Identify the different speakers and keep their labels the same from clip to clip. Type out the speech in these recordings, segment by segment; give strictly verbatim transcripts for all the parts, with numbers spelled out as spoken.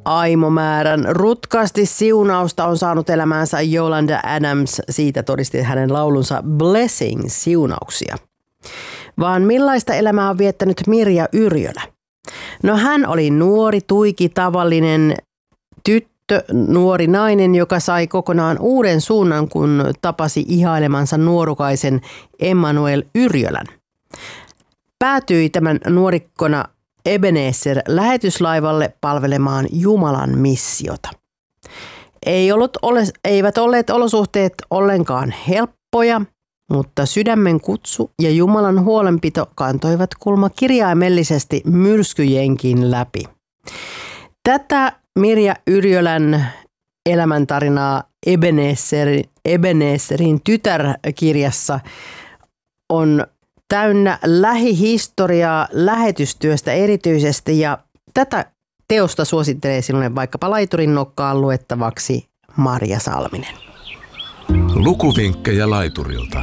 Speaker 1: aimomäärän rutkaasti siunausta on saanut elämäänsä Yolanda Adams. Siitä todisti hänen laulunsa Blessing, siunauksia. Vaan millaista elämää on viettänyt Mirja Yrjölä? No hän oli nuori, tuiki, tavallinen tyttö, nuori nainen, joka sai kokonaan uuden suunnan, kun tapasi ihailemansa nuorukaisen Emmanuel Yrjölän. Päätyi tämän nuorikkona Ebenezer lähetyslaivalle palvelemaan Jumalan missiota. Ei ollut, eivät olleet olosuhteet ollenkaan helppoja, mutta sydämen kutsu ja Jumalan huolenpito kantoivat kulma kirjaimellisesti myrskyjenkin läpi. Tätä Mirja Yrjölän elämäntarinaa Ebenezer, Ebenezerin tytärkirjassa on täynnä lähihistoriaa lähetystyöstä erityisesti, ja tätä teosta suosittelee sinulle vaikkapa laiturin nokkaan luettavaksi Marja Salminen.
Speaker 2: Lukuvinkkejä laiturilta.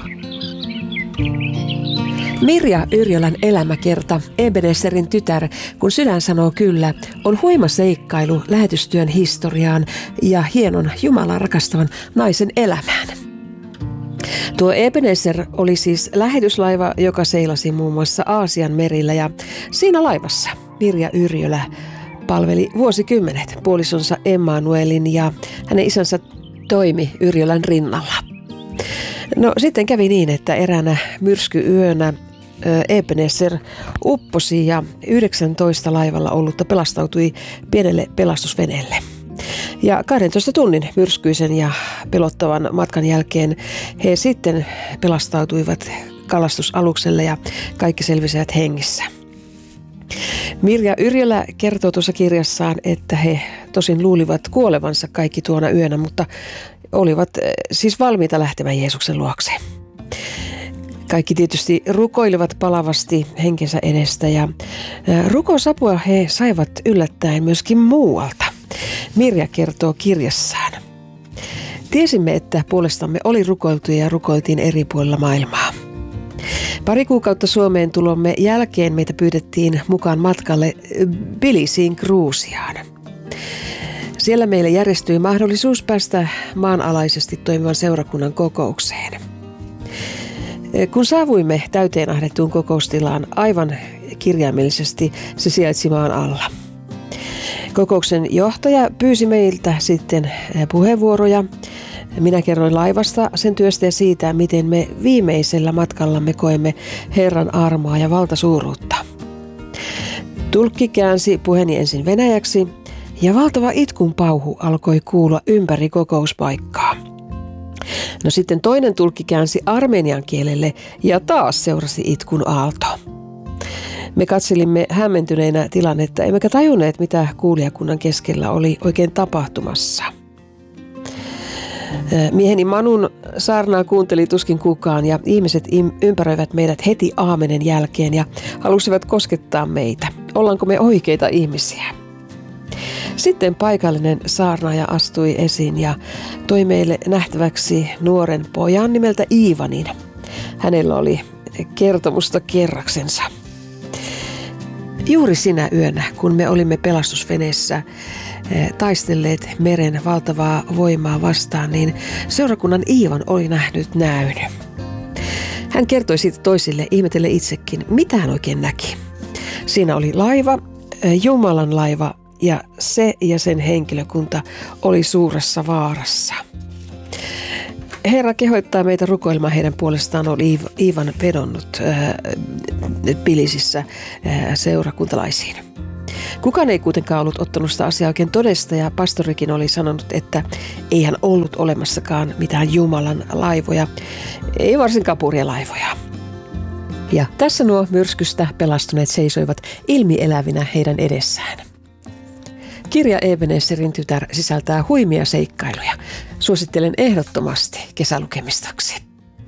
Speaker 3: Mirja Yrjölän elämäkerta, Ebenezerin tytär, kun sydän sanoo kyllä, on huima seikkailu lähetystyön historiaan ja hienon Jumalaa rakastavan naisen elämään. Tuo Ebenezer oli siis lähetyslaiva, joka seilasi muun muassa Aasian merillä, ja siinä laivassa Mirja Yrjölä palveli vuosikymmenet puolisonsa Emmanuelin ja hänen isänsä toimi Yrjölän rinnalla. No sitten kävi niin, että eräänä myrskyyönä Ebenezer upposi ja yhdeksäntoista laivalla ollutta pelastautui pienelle pelastusveneelle. Ja kahdentoista tunnin myrskyisen ja pelottavan matkan jälkeen he sitten pelastautuivat kalastusalukselle ja kaikki selvisivät hengissä. Mirja Yrjölä kertoo tuossa kirjassaan, että he tosin luulivat kuolevansa kaikki tuona yönä, mutta olivat siis valmiita lähtemään Jeesuksen luokse. Kaikki tietysti rukoilivat palavasti henkensä edestä, ja rukousapua he saivat yllättäen myöskin muualta. Mirja kertoo kirjassaan. Tiesimme, että puolestamme oli rukoiltu ja rukoiltiin eri puolilla maailmaa. Pari kuukautta Suomeen tulomme jälkeen meitä pyydettiin mukaan matkalle Tbilisiin Gruusiaan. Siellä meille järjestyi mahdollisuus päästä maanalaisesti toimivan seurakunnan kokoukseen. Kun saavuimme täyteen ahdettuun kokoustilaan, aivan kirjaimellisesti se sijaitsi maan alla. Kokouksen johtaja pyysi meiltä sitten puheenvuoroja. Minä kerroin laivasta, sen työstä ja siitä, miten me viimeisellä matkallamme koemme Herran armoa ja valtasuuruutta. Tulkki käänsi puheeni ensin venäjäksi, ja valtava itkun pauhu alkoi kuulua ympäri kokouspaikkaa. No sitten toinen tulkki käänsi armenian kielelle, ja taas seurasi itkun aalto. Me katselimme hämmentyneinä tilannetta, emmekä tajunneet, mitä kuulijakunnan keskellä oli oikein tapahtumassa. Mieheni Manun saarnaa kuunteli tuskin kukaan, ja ihmiset ympäröivät meidät heti aamenen jälkeen ja halusivat koskettaa meitä. Ollaanko me oikeita ihmisiä? Sitten paikallinen saarnaaja astui esiin ja toi meille nähtäväksi nuoren pojan nimeltä Iivanin. Hänellä oli kertomusta kerraksensa. Juuri sinä yönä, kun me olimme pelastusveneessä taistelleet meren valtavaa voimaa vastaan, niin seurakunnan Iivan oli nähnyt näyn. Hän kertoi siitä toisille, ihmetelle itsekin, mitä hän oikein näki. Siinä oli laiva, Jumalan laiva, ja se ja sen henkilökunta oli suuressa vaarassa. Herra kehoittaa meitä rukoilemaan heidän puolestaan, oli Iivan vedonnut Tbilisissä seurakuntalaisiin. Kukaan ei kuitenkaan ollut ottanut sitä asiaa oikein todesta, ja pastorikin oli sanonut, että ei hän ollut olemassakaan mitään Jumalan laivoja, ei varsinkaan purjelaivoja. Ja tässä nuo myrskystä pelastuneet seisoivat ilmielävinä heidän edessään. Kirja Ebenezerin tytär sisältää huimia seikkailuja. Suosittelen ehdottomasti kesälukemistoksi.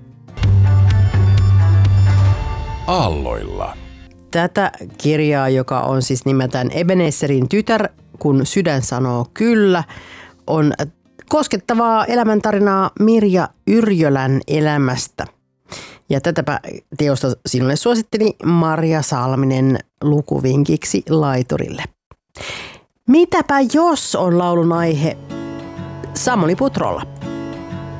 Speaker 2: Aalloilla.
Speaker 1: Tätä kirjaa, joka on siis nimeltään Ebenezerin tytär, kun sydän sanoo kyllä, on koskettavaa elämäntarinaa Mirja Yrjölän elämästä. Ja tätäpä teosta sinulle suositteli Marja Salminen lukuvinkiksi laiturille. Mitäpä jos on laulun aihe Samuli Putrolla.